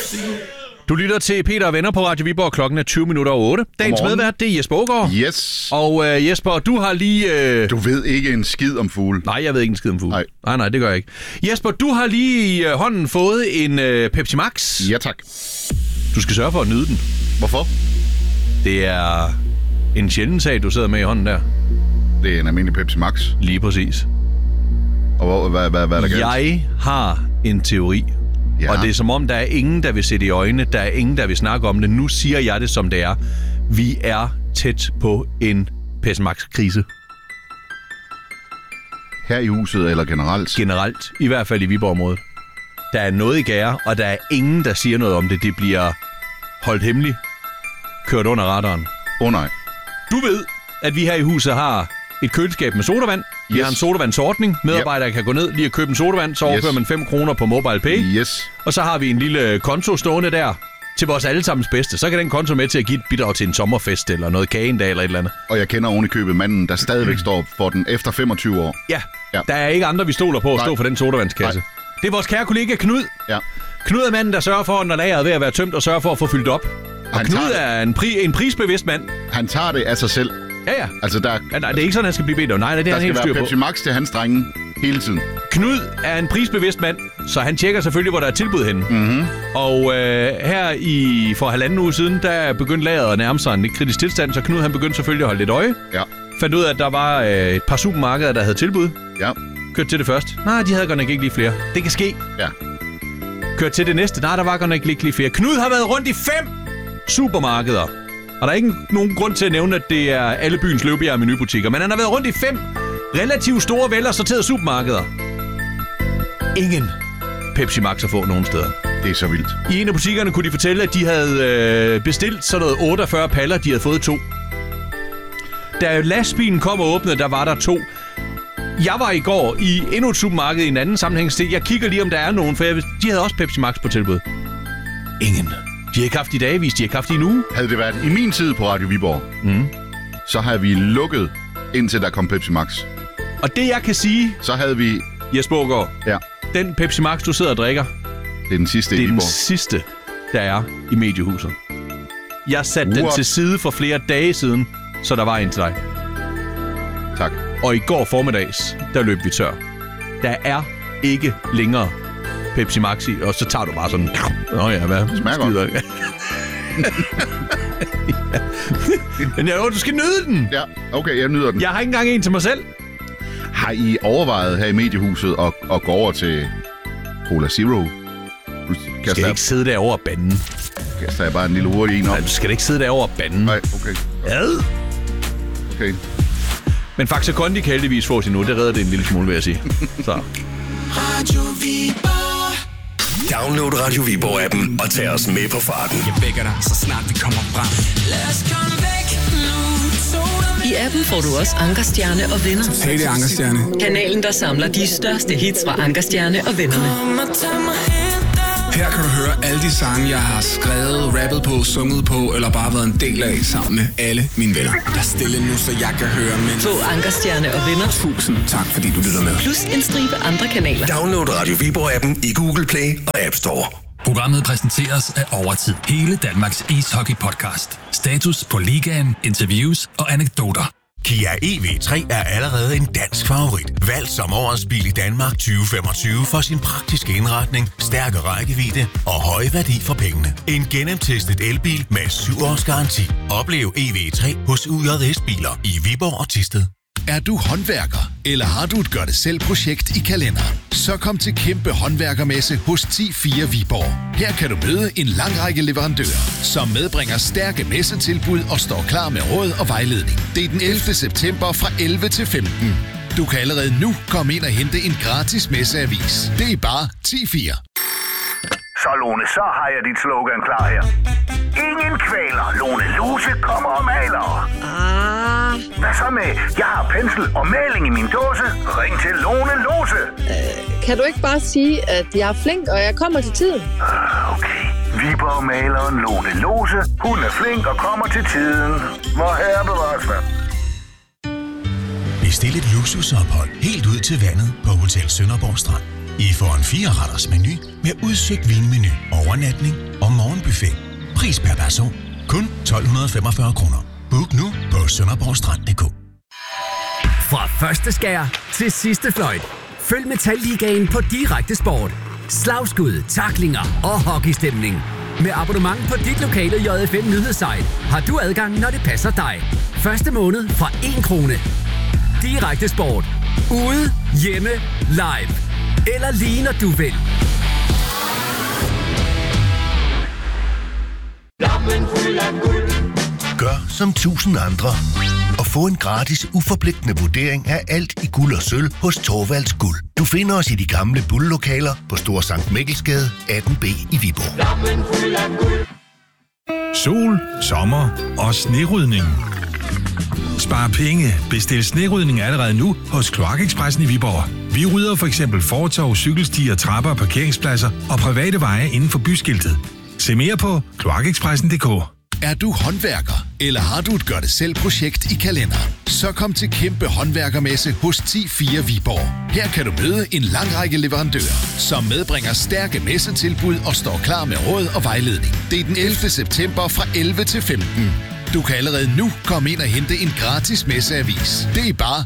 Du lytter til Peter og Venner på Radio Viborg. Klokken er 20:08. Dagens medvært, det er Jesper Aagaard. Yes. Og Jesper, du har lige... Du ved ikke en skid om fugle. Nej, jeg ved ikke en skid om fugle. Nej, det gør jeg ikke. Jesper, du har lige i hånden fået en Pepsi Max. Ja, tak. Du skal sørge for at nyde den. Hvorfor? Det er en sjælden sag, du sidder med i hånden der. Det er en almindelig Pepsi Max. Lige præcis. Og hvad er der galt? Jeg har en teori. Ja. Og det er som om, der er ingen, der vil se det i øjnene. Der er ingen, der vil snakke om det. Nu siger jeg det, som det er. Vi er tæt på en Pepsi Max-krise. Her i huset eller generelt? Generelt. I hvert fald i Viborg-området. Der er noget i gære, og der er ingen, der siger noget om det. Det bliver holdt hemmeligt. Kørt under radaren. Nej. Du ved, at vi her i huset har et køleskab med sodavand. Vi har en sodavandsordning. Medarbejdere kan gå ned lige og købe en sodavand, så overfører man 5 kroner på MobilePay. Yes. Og så har vi en lille konto stående der til vores allesammens bedste. Så kan den konto med til at give et bidrag til en sommerfest eller noget kage en dag eller et eller andet. Og jeg kender oven i købet manden, der stadigvæk står for den efter 25 år. Ja. Der er ikke andre, vi stoler på at stå for den sodavandskasse. Nej. Det er vores kære kollega Knud. Ja. Knud er manden, der sørger for, når lageret er ved at være tømt, og sørger for at få fyldt op. Og Knud er en prisbevidst mand. Han tager det af sig selv. Ja. Altså, nej, det er ikke sådan, han skal blive bedt om. Nej, det er han helt styr på. Der skal være Pepsi Max til hans drenge hele tiden. Knud er en prisbevidst mand, så han tjekker selvfølgelig, hvor der er tilbud henne. Mm-hmm. Og her for 1,5 uge siden, der begyndte lageret at nærme sig en kritisk tilstand, så Knud han begyndte selvfølgelig at holde lidt øje. Ja. Fandt ud af, at der var et par supermarkeder, der havde tilbud. Ja. Kørte til det først. Nej, de havde godt nok ikke lige flere. Det kan ske. Ja. Kørte til det næste. Nej, der var godt nok ikke lige flere. Knud har været rundt i 5 supermarkeder. Og der er ikke nogen grund til at nævne, at det er alle byens Løvbjerg menubutikker. Men han har været rundt i 5 relativt store, velassorterede supermarkeder. Ingen Pepsi Max at få nogen steder. Det er så vildt. I en af butikkerne kunne de fortælle, at de havde bestilt sådan noget 48 paller. De havde fået 2. Da lastbilen kom og åbnede, der var der 2. Jeg var i går i endnu et supermarked i en anden sammenhængssted. Jeg kigger lige, om der er nogen, for de havde også Pepsi Max på tilbud. Ingen. De har ikke haft i dagvis, de har ikke haft i en uge. Havde det været i min tid på Radio Viborg, så havde vi lukket, indtil der kom Pepsi Max. Og det jeg kan sige, så havde vi... Jesper Aagaard, den Pepsi Max, du sidder og drikker, det er den sidste i Viborg. Det er den sidste, der er i mediehuset. Jeg satte den til side for flere dage siden, så der var en til dig. Tak. Og i går formiddags, der løb vi tør. Der er ikke længere Pepsi Max i, og så tager du bare sådan... Nå ja, hvad? Smager godt. Men du skal nyde den. Ja, okay, jeg nyder den. Jeg har ikke engang en til mig selv. Har I overvejet her i mediehuset at gå over til Cola Zero? Du skal ikke sidde derovre og bande. Kaster jeg bare en lille hurtig en op? Nej, du skal ikke sidde derovre og bande. Nej, okay. Ad. Okay. Men Faxe Kondi kan heldigvis få sig nu. Det redder det en lille smule, vil jeg sige. Så. Radio Viborg. Download Radio Viborg-appen og tag os med på farten. Jeg vækker dig, så snart vi kommer frem. Lad os komme væk nu. I appen får du også Ankerstjerne og venner. Hey, det er Ankerstjerne. Kanalen, der samler de største hits fra Ankerstjerne og vennerne. Her kan du høre alle de sange, jeg har skrevet, rappet på, sunget på, eller bare været en del af sammen med alle mine venner. Der er stille nu, så jeg kan høre, men... Få Ankerstjerne og venner. 1000 tak, fordi du lytter med. Plus en stribe andre kanaler. Download Radio Viborg-appen i Google Play og App Store. Programmet præsenteres af Overtid. Hele Danmarks ishockey-podcast. Status på ligaen, interviews og anekdoter. Kia EV3 er allerede en dansk favorit. Valgt som årets bil i Danmark 2025 for sin praktiske indretning, stærke rækkevidde og høje værdi for pengene. En gennemtestet elbil med 7 års garanti. Oplev EV3 hos UJS Biler i Viborg og Thisted. Er du håndværker, eller har du et gør-det-selv-projekt i kalenderen? Så kom til Kæmpe Håndværkermesse hos 10-4 Viborg. Her kan du møde en lang række leverandører, som medbringer stærke messetilbud og står klar med råd og vejledning. Det er den 11. september fra 11 til 15. Du kan allerede nu komme ind og hente en gratis messeavis. Det er bare 10-4. Så Lone, så har jeg dit slogan klar her. Ingen kvaler. Lone Lose kommer og maler. Hvad så med, jeg har pensel og maling i min dåse. Ring til Lone Lose. Kan du ikke bare sige, at jeg er flink, og jeg kommer til tiden? Okay. Viborg-maleren Lone Lose. Hun er flink og kommer til tiden. Hvor herre bevares hvad. Bestil et luksusophold helt ud til vandet på Hotel Sønderborg Strand. I får en 4-retters menu med udsøgt vinmenu og overnatning og morgenbuffet. Pris per person. Kun 1.245 kroner. Book nu på sønderborgstrand.dk. Fra første skær til sidste fløjt. Følg Metalligaen på Direkte Sport. Slagskud, tacklinger og hockeystemning. Med abonnement på dit lokale JFM nyhedssite har du adgang, når det passer dig. Første måned fra 1 krone. Direkte Sport. Ude, hjemme, live. Eller lige når du vil. Gør som 1000 andre. Og få en gratis, uforpligtende vurdering af alt i guld og sølv hos Thorvalds Guld. Du finder os i de gamle bulllokaler på Store Sankt Mikkelsgade 18B i Viborg. Sol, sommer og snerydning. Spar penge. Bestil snerydning allerede nu hos Kloakekspressen i Viborg. Vi rydder for eksempel fortov, cykelstier, trapper, parkeringspladser og private veje inden for byskiltet. Se mere på kloakekspressen.dk. Er du håndværker, eller har du et gør-det-selv-projekt i kalenderen? Så kom til Kæmpe Håndværkermesse hos 10-4 Viborg. Her kan du møde en lang række leverandører, som medbringer stærke messetilbud og står klar med råd og vejledning. Det er den 11. september fra 11 til 15. Du kan allerede nu komme ind og hente en gratis messeavis. Det er bare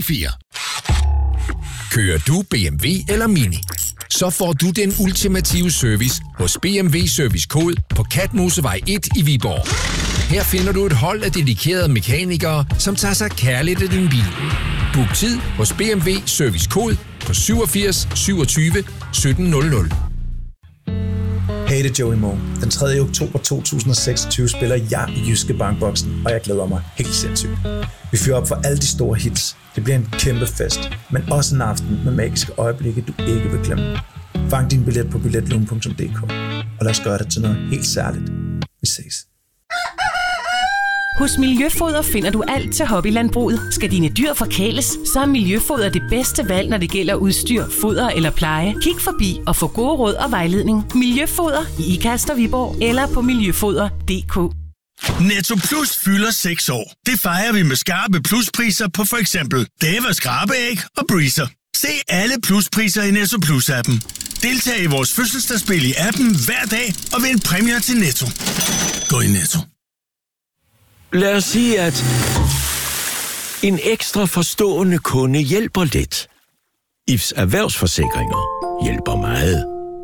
10-4. Kører du BMW eller Mini? Så får du den ultimative service hos BMW Service Code på Katmosevej 1 i Viborg. Her finder du et hold af dedikerede mekanikere, som tager sig kærligt af din bil. Book tid hos BMW Service Code på 87 27 1700. Hey, det er Joey Moe. Den 3. oktober 2026 spiller jeg i Jyske Bankboksen, og jeg glæder mig helt sindssygt. Vi fyrer op for alle de store hits. Det bliver en kæmpe fest, men også en aften med magiske øjeblikke, du ikke vil glemme. Fang din billet på billetlumen.dk, og lad os gøre det til noget helt særligt. Vi ses. Hos Miljøfoder finder du alt til hobbylandbruget. Skal dine dyr forkæles, så er Miljøfoder det bedste valg, når det gælder udstyr, foder eller pleje. Kig forbi og få gode råd og vejledning. Miljøfoder i Ikast og Viborg eller på miljøfoder.dk. Netto Plus fylder 6 år. Det fejrer vi med skarpe pluspriser på for eksempel Deva skrabeæg og Breezer. Se alle pluspriser i Netto Plus-appen. Deltag i vores fødselsdagsspil i appen hver dag og vind præmier til Netto. Gå i Netto. Lad os sige, at en ekstra forstående kunde hjælper lidt. IFS Erhvervsforsikringer hjælper meget.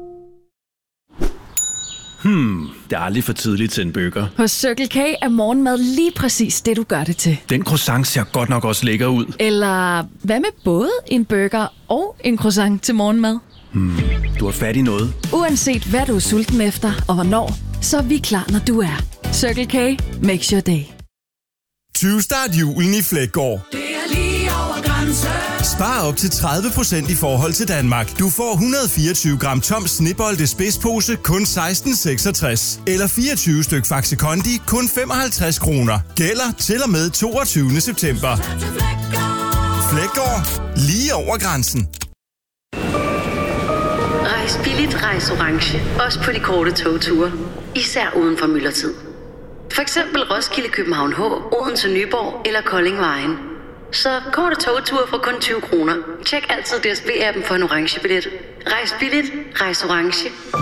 Det er aldrig for tidligt til en burger. Hos Circle K er morgenmad lige præcis det, du gør det til. Den croissant ser godt nok også lækker ud. Eller hvad med både en burger og en croissant til morgenmad? Du har fat i noget. Uanset hvad du er sulten efter og hvornår, så er vi klar, når du er. Circle K makes your day. 20 start julen i Flækgaard. Det er lige over grænsen. Spar op til 30% i forhold til Danmark. Du får 124 gram tom Snebolde spidspose kun 16,66. Eller 24 styk Faxe Kondi kun 55 kroner. Gælder til og med 22. september. Flækgaard. Lige over grænsen. Rejs billigt, rejs orange. Også på de korte togture. Især uden for myldretid. For eksempel Roskilde, København H, Odense, Nyborg eller Kolding Vejen. Så korte togture for kun 20 kroner. Tjek altid DSB-appen for en orange billet. Rejs billigt, rejs orange.